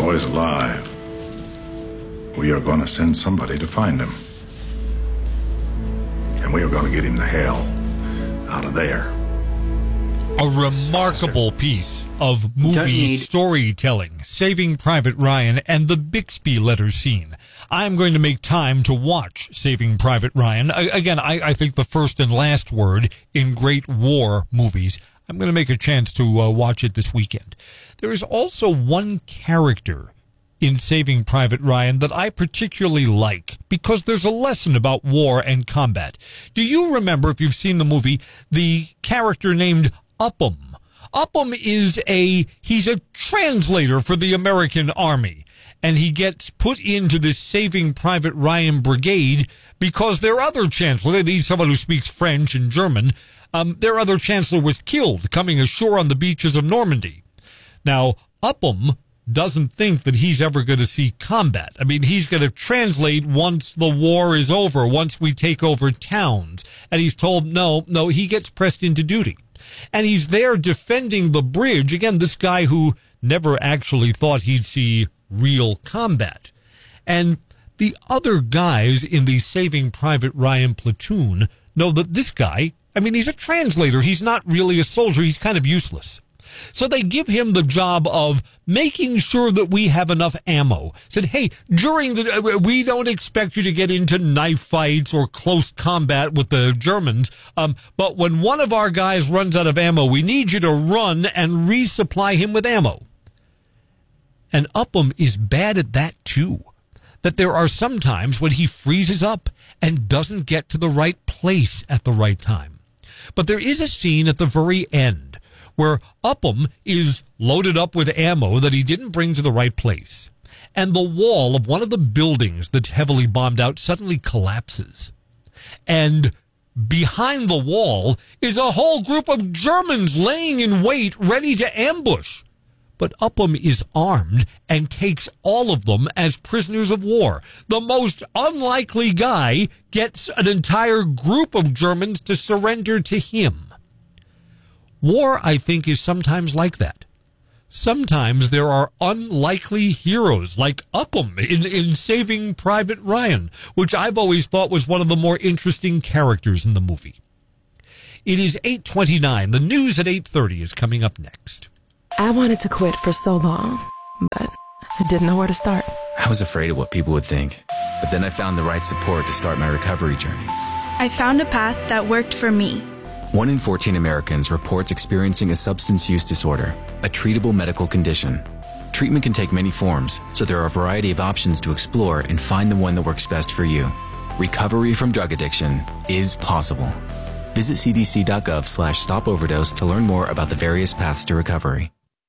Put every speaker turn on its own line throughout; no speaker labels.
boy's alive. We are going to send somebody to find him. And we are going to get him the hell out of there.
A remarkable piece of movie storytelling, Saving Private Ryan and the Bixby letter scene. I'm going to make time to watch Saving Private Ryan. Again, I think the first and last word in great war movies. I'm going to make a chance to watch it this weekend. There is also one character in Saving Private Ryan that I particularly like because there's a lesson about war and combat. Do you remember, if you've seen the movie, the character named Upham? Upham he's a translator for the American Army, and he gets put into this Saving Private Ryan brigade because their other chancellor, they need someone who speaks French and German, their other chancellor was killed coming ashore on the beaches of Normandy. Now, Upham doesn't think that he's ever going to see combat. I mean, he's going to translate once the war is over, once we take over towns. And he's told, no, he gets pressed into duty. And he's there defending the bridge. Again, this guy who never actually thought he'd see real combat. And the other guys in the Saving Private Ryan platoon know that this guy, I mean, he's a translator. He's not really a soldier. He's kind of useless. So they give him the job of making sure that we have enough ammo. Said, hey, we don't expect you to get into knife fights or close combat with the Germans, but when one of our guys runs out of ammo, we need you to run and resupply him with ammo. And Upham is bad at that too. That there are some times when he freezes up and doesn't get to the right place at the right time. But there is a scene at the very end where Upham is loaded up with ammo that he didn't bring to the right place. And the wall of one of the buildings that's heavily bombed out suddenly collapses. And behind the wall is a whole group of Germans laying in wait, ready to ambush. But Upham is armed and takes all of them as prisoners of war. The most unlikely guy gets an entire group of Germans to surrender to him. War, I think, is sometimes like that. Sometimes there are unlikely heroes like Upham in Saving Private Ryan, which I've always thought was one of the more interesting characters in the movie. It is 8:29. The news at 8:30 is coming up next.
I wanted to quit for so long, but I didn't know where to start.
I was afraid of what people would think, but then I found the right support to start my recovery journey.
I found a path that worked for me.
1 in 14 Americans reports experiencing a substance use disorder, a treatable medical condition. Treatment can take many forms, so there are a variety of options to explore and find the one that works best for you. Recovery from drug addiction is possible. Visit cdc.gov/stopoverdose to learn more about the various paths to recovery.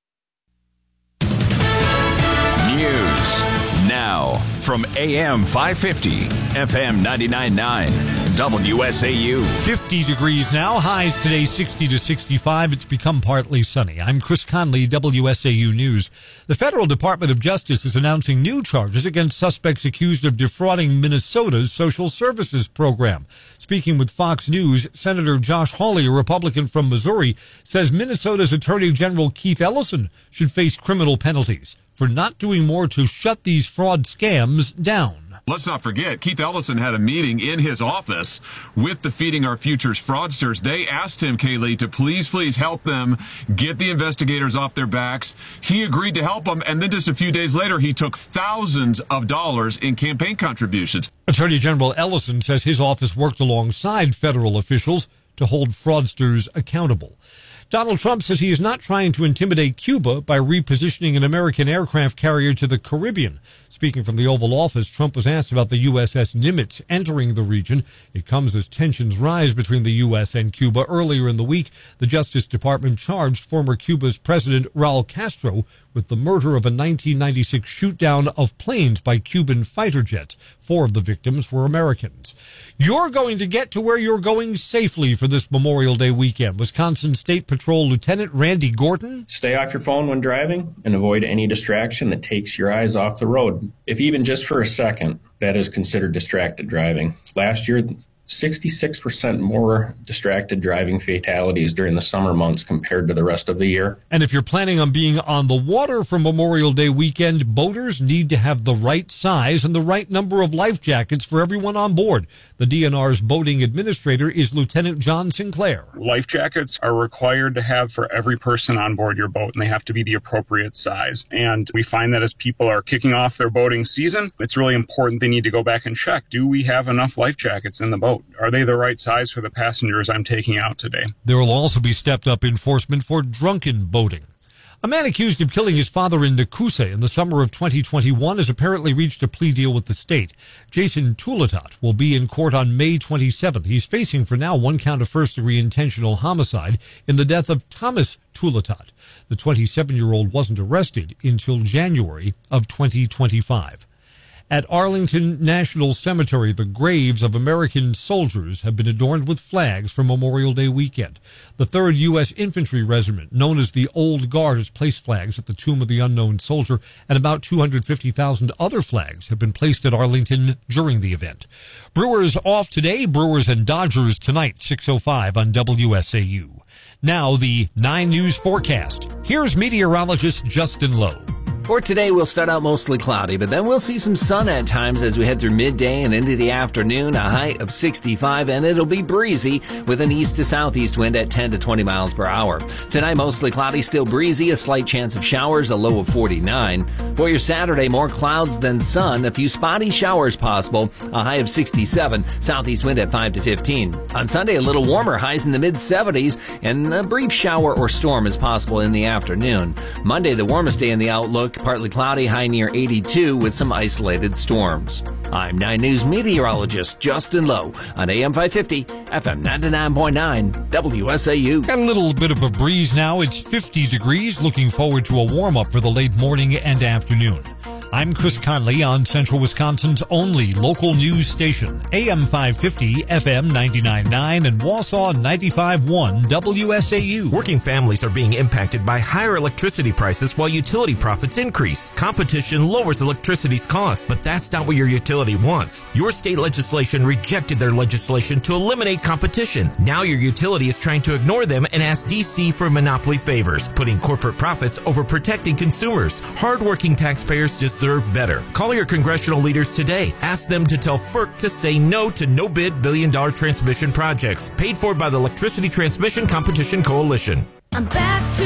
News now from AM 550, FM 99.9, WSAU.
50 degrees now. Highs today 60 to 65. It's become partly sunny. I'm Chris Conley, WSAU News. The Federal Department of Justice is announcing new charges against suspects accused of defrauding Minnesota's social services program. Speaking with Fox News, Senator Josh Hawley, a Republican from Missouri, says Minnesota's Attorney General Keith Ellison should face criminal penalties for not doing more to shut these fraud scams down.
Let's not forget, Keith Ellison had a meeting in his office with the Feeding Our Futures fraudsters. They asked him, Kaylee, to please help them get the investigators off their backs. He agreed to help them, and then just a few days later, he took thousands of dollars in campaign contributions.
Attorney General Ellison says his office worked alongside federal officials to hold fraudsters accountable. Donald Trump says he is not trying to intimidate Cuba by repositioning an American aircraft carrier to the Caribbean. Speaking from the Oval Office, Trump was asked about the USS Nimitz entering the region. It comes as tensions rise between the U.S. and Cuba. Earlier in the week, the Justice Department charged former Cuba's President Raul Castro with the murder of a 1996 shoot-down of planes by Cuban fighter jets. 4 of the victims were Americans. You're going to get to where you're going safely for this Memorial Day weekend. Wisconsin State Patrol Lieutenant Randy Gordon.
Stay off your phone when driving and avoid any distraction that takes your eyes off the road. If even just for a second, that is considered distracted driving. Last year, 66% more distracted driving fatalities during the summer months compared to the rest of the year.
And if you're planning on being on the water for Memorial Day weekend, boaters need to have the right size and the right number of life jackets for everyone on board. The DNR's boating administrator is Lieutenant John Sinclair.
Life jackets are required to have for every person on board your boat, and they have to be the appropriate size. And we find that as people are kicking off their boating season, it's really important they need to go back and check. Do we have enough life jackets in the boat? Are they the right size for the passengers I'm taking out today?
There will also be stepped-up enforcement for drunken boating. A man accused of killing his father in Nekoosa in the summer of 2021 has apparently reached a plea deal with the state. Jason Tuulatot will be in court on May 27th. He's facing for now 1 count of first-degree intentional homicide in the death of Thomas Tuulatot. The 27-year-old wasn't arrested until January of 2025. At Arlington National Cemetery, the graves of American soldiers have been adorned with flags for Memorial Day weekend. The 3rd U.S. Infantry Regiment, known as the Old Guard, has placed flags at the Tomb of the Unknown Soldier, and about 250,000 other flags have been placed at Arlington during the event. Brewers off today, Brewers and Dodgers tonight, 6:05 on WSAU. Now the 9 News forecast. Here's meteorologist Justin Lowe.
For today, we'll start out mostly cloudy, but then we'll see some sun at times as we head through midday and into the afternoon, a high of 65, and it'll be breezy with an east to southeast wind at 10 to 20 miles per hour. Tonight, mostly cloudy, still breezy, a slight chance of showers, a low of 49. For your Saturday, more clouds than sun, a few spotty showers possible, a high of 67, southeast wind at 5 to 15. On Sunday, a little warmer, highs in the mid-70s, and a brief shower or storm is possible in the afternoon. Monday, the warmest day in the outlook, partly cloudy, high near 82 with some isolated storms. I'm 9 News meteorologist Justin Lowe on AM 550, FM 99.9, WSAU.
Got a little bit of a breeze now. It's 50 degrees. Looking forward to a warm-up for the late morning and afternoon. I'm Chris Conley on Central Wisconsin's only local news station, AM 550, FM 99.9, and Wausau 95.1 WSAU.
Working families are being impacted by higher electricity prices while utility profits increase. Competition lowers electricity's cost, but that's not what your utility wants. Your state legislation rejected their legislation to eliminate competition. Now your utility is trying to ignore them and ask DC for monopoly favors, putting corporate profits over protecting consumers. Hardworking taxpayers deserve better. Call your congressional leaders today. Ask them to tell FERC to say no to no-bid billion-dollar transmission projects paid for by the Electricity Transmission Competition Coalition.
I'm back to